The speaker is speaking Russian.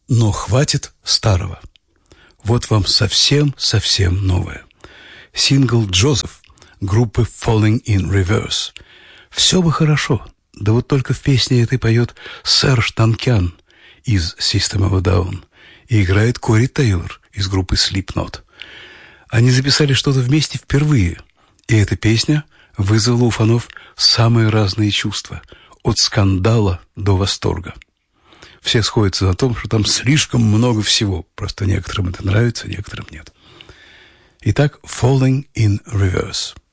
Но хватит старого. Вот вам совсем новое. Сингл «Джозеф» группы Falling in Reverse. Все бы хорошо, да вот только в песне этой поет Серж Танкян из System of a Down и играет Кори Тейлор из группы Slipknot. Они записали что-то вместе впервые, и эта песня вызвала у фанов самые разные чувства, от скандала до восторга. Все сходятся на том, что там слишком много всего, просто некоторым это нравится, некоторым нет. Итак, Falling in Reverse.